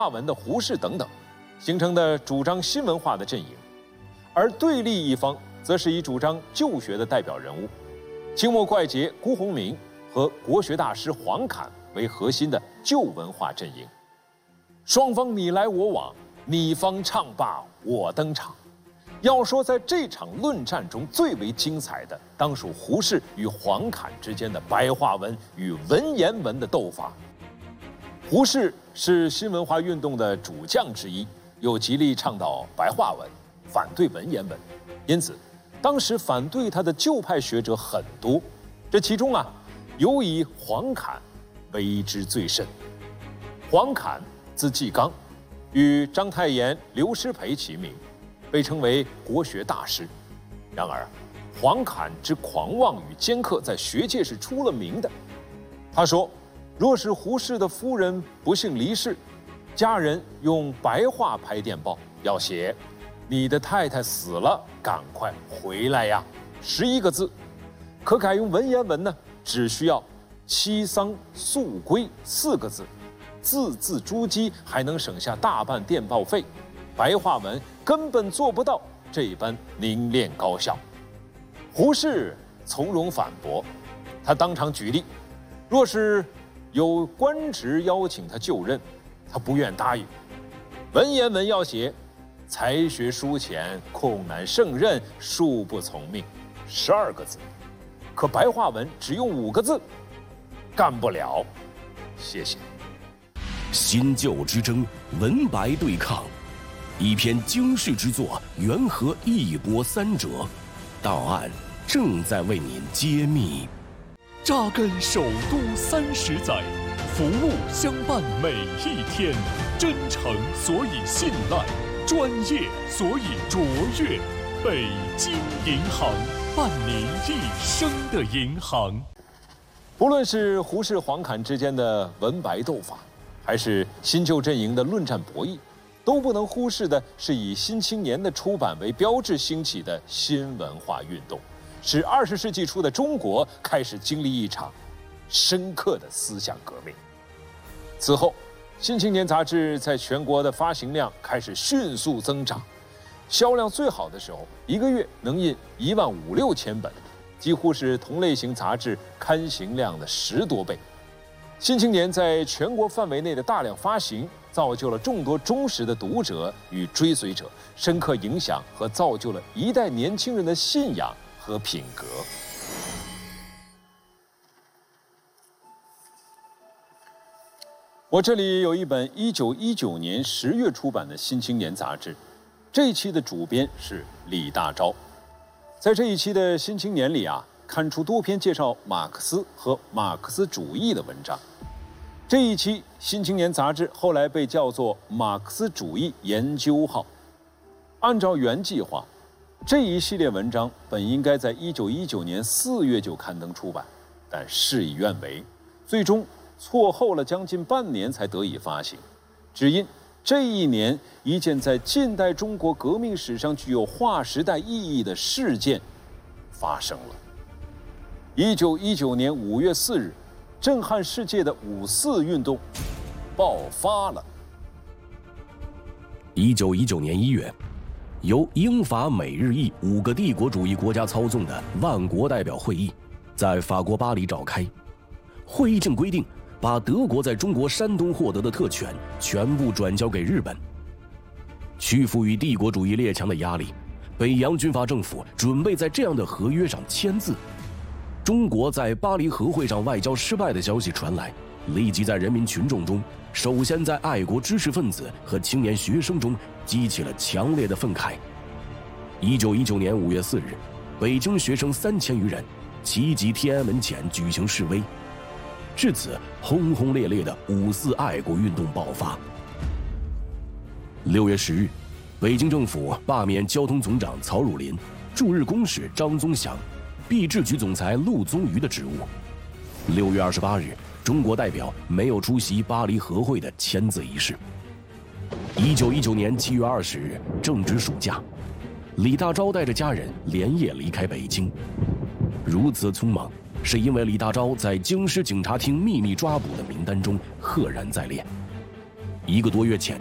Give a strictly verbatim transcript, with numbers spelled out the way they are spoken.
文的胡适等等，形成的主张新文化的阵营。而对立一方则是以主张旧学的代表人物，清末怪杰辜鸿铭和国学大师黄侃为核心的旧文化阵营。双方你来我往，你方唱罢我登场。要说在这场论战中最为精彩的，当属胡适与黄侃之间的白话文与文言文的斗法。胡适是新文化运动的主将之一，又极力倡导白话文，反对文言文，因此当时反对他的旧派学者很多。这其中啊，尤以黄侃为之最甚。黄侃字季刚，与章太炎、刘师培齐名，被称为国学大师。然而，黄侃之狂妄与尖刻在学界是出了名的。他说，若是胡适的夫人不幸离世，家人用白话拍电报，要写你的太太死了，赶快回来呀，十一个字。可改用文言文呢，只需要妻丧速归四个字，字字珠玑，还能省下大半电报费。白话文根本做不到这般凝练高效。胡适从容反驳，他当场举例，若是有官职邀请他就任，他不愿答应。文言文要写才学疏浅，恐难胜任，恕不从命，十二个字。可白话文只用五个字，干不了。谢谢。 新旧之争，文白对抗，一篇经世之作，缘何一波三折？档案正在为您揭秘。 扎根首都三十载，服务相伴每一天，真诚所以信赖，专业所以卓越。北京银行，伴您一生的银行。 不论是胡适、黄侃之间的文白斗法，还是新旧阵营的论战博弈，都不能忽视的是以《新青年》的出版为标志兴起的新文化运动，使二十世纪初的中国开始经历一场深刻的思想革命。此后，《新青年》杂志在全国的发行量开始迅速增长，销量最好的时候，一个月能印一万五六千本，几乎是同类型杂志刊行量的十多倍。《新青年》在全国范围内的大量发行，造就了众多忠实的读者与追随者，深刻影响和造就了一代年轻人的信仰和品格。我这里有一本一九一九年十月出版的《新青年》杂志，这一期的主编是李大钊。在这一期的《新青年》里啊，刊出多篇介绍马克思和马克思主义的文章。这一期《新青年》杂志后来被叫做马克思主义研究号。按照原计划，这一系列文章本应该在一九一九年四月就刊登出版，但事与愿违，最终错后了将近半年才得以发行。只因这一年一件在近代中国革命史上具有划时代意义的事件发生了。一九一九年五月四日，震撼世界的五四运动爆发了。 一九一九年一月，由英法美日意五个帝国主义国家操纵的万国代表会议在法国巴黎召开。会议竟规定，把德国在中国山东获得的特权全部转交给日本。屈服于帝国主义列强的压力，北洋军阀政府准备在这样的合约上签字。中国在巴黎和会上外交失败的消息传来，立即在人民群众中，首先在爱国知识分子和青年学生中激起了强烈的愤慨。一九一九年五月四日，北京学生三千余人齐集天安门前举行示威。至此，轰轰烈烈的五四爱国运动爆发。六月十日，北京政府罢免交通总长曹汝霖、驻日公使张宗祥、币制局总裁陆宗舆的职务。六月二十八日，中国代表没有出席巴黎和会的签字仪式。一九一九年七月二十日，正值暑假，李大钊带着家人连夜离开北京。如此匆忙，是因为李大钊在京师警察厅秘密抓捕的名单中赫然在列。 一个多月前，